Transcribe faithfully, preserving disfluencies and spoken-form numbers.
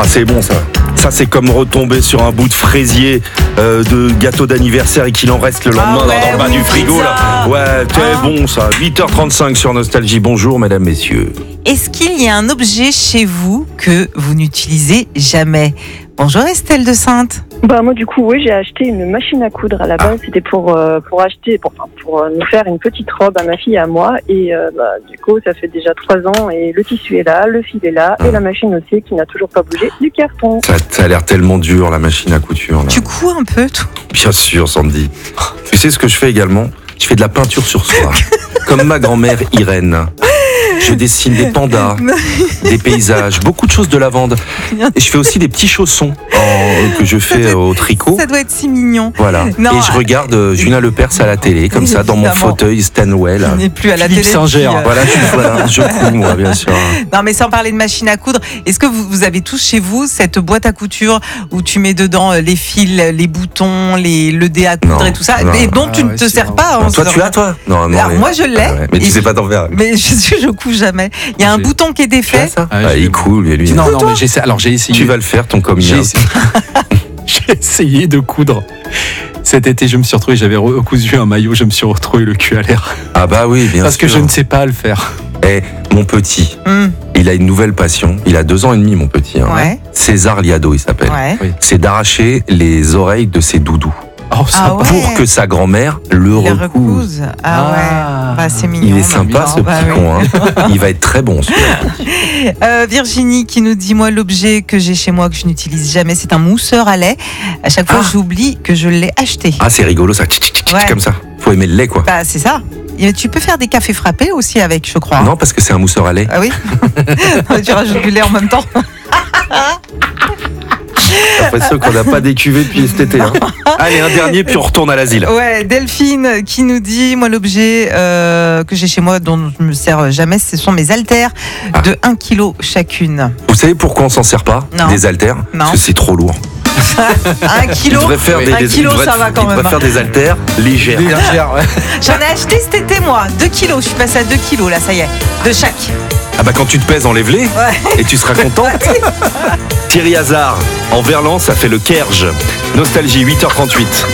c'est bon ça. Ça, c'est comme retomber sur un bout de fraisier euh, de gâteau d'anniversaire et qu'il en reste le lendemain Ah ouais, dans le bas oui, du frigo. pizza. Là. Ouais, c'est Ah. bon ça. huit heures trente-cinq sur Nostalgie. Bonjour, mesdames, messieurs. Est-ce qu'il y a un objet chez vous que vous n'utilisez jamais? Bonjour Estelle de Sainte. Bah moi du coup oui j'ai acheté une machine à coudre à la base, c'était pour euh, pour acheter pour enfin, pour euh, nous faire une petite robe à ma fille et à moi et euh, bah, du coup ça fait déjà trois ans et le tissu est là, le fil est là et la machine aussi qui n'a toujours pas bougé du carton. Ça, ça a l'air tellement dur, la machine à couture. Là. Tu couds un peu, toi? Bien sûr, Sandy. Tu sais ce que je fais également? Je fais de la peinture sur soie. Comme ma grand-mère Irène. Je dessine des pandas, des paysages, beaucoup de choses de lavande. Et je fais aussi des petits chaussons en- que je fais doit être- au tricot. Ça doit être si mignon. Voilà. Non, et je regarde euh, Julien Lepers à la télé, comme ça, dans mon Évidemment. fauteuil Stanway. là. On n'est plus à la Philippe télé. Singer. puis, euh, Voilà, je, voilà, je couds, moi, bien sûr. Non, mais sans parler de machine à coudre, est-ce que vous, vous avez tous chez vous cette boîte à couture où tu mets dedans euh, les fils, les boutons, les, le dé à coudre Non, et tout ça, non. et dont tu Ah ne ouais, te c'est sers vraiment- pas? hein, Toi, ça- tu as, toi? Non, non. Alors, mais- moi, je l'ai. Ah ouais, mais tu Et sais je- pas t'en faire. Mais je, je couds jamais. Il y a un J'ai- bouton qui est Tu as défait. ça? Ah, Ah, je- il coule, lui. Non, non, mais j'ai, alors j'ai essayé. Tu vas le faire, ton coming J'ai out. essayé... j'ai essayé de coudre. Cet été, je me suis retrouvé, j'avais recousu un maillot, je me suis retrouvé le cul à l'air. Ah bah oui, bien Parce sûr. que je ne sais pas le faire. Eh, mon petit, Hum, il a une nouvelle passion. Il a deux ans et demi, mon petit. hein. Ouais. César Liado, il s'appelle. Ouais. C'est d'arracher les oreilles de ses doudous Oh, ça Ah ouais. pour que sa grand-mère le Les recouse. recouse. Ah, ouais. Bah, c'est mignon. Il est bah, sympa, mignon. ce Bah, petit oui. con. Hein. Il va être très bon, celui-là. Euh, Virginie qui nous dit, moi, l'objet que j'ai chez moi que je n'utilise jamais, c'est un mousseur à lait. À chaque fois, Ah. j'oublie que je l'ai acheté. Ah, c'est rigolo, ça. Tchic, tchic, tchic, Ouais. Comme ça. Faut aimer le lait, quoi. Bah, c'est ça. Et tu peux faire des cafés frappés aussi avec, je crois. Non, parce que c'est un mousseur à lait. Ah oui. Tu rajoutes du lait en même temps. J'ai l'impression qu'on n'a pas d'écuvée depuis cet été. Hein. Allez, un dernier, puis on retourne à l'asile. Ouais, Delphine qui nous dit, moi l'objet euh, que j'ai chez moi dont je ne me sers jamais, ce sont mes haltères Ah. de un kilo chacune. Vous savez pourquoi on s'en sert pas? Non. Des haltères? Non. Parce que c'est trop lourd. un kilo Il devrait faire des, un des- kilo, il devrait- ça va quand il devrait même. faire des haltères légères. Légère, ouais. J'en ai acheté cet été moi, deux kilos, je suis passée à deux kilos là, ça y est, de chaque. Ah bah quand tu te pèses, enlève-les Ouais. et tu seras content. Thierry Hazard, en verlan, ça fait le Kerge. Nostalgie, huit heures trente-huit.